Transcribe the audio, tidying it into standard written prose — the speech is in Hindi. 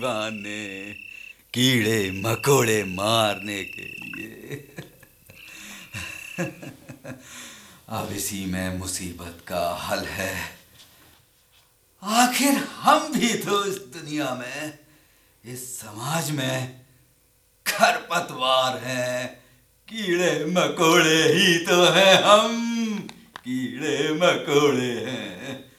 दीवाने कीड़े मकोड़े मारने के लिए। अब इसी में मुसीबत का हल है। आखिर हम भी तो इस दुनिया में, इस समाज में खरपतवार हैं, कीड़े मकोड़े ही तो हैं हम, कीड़े मकोड़े हैं।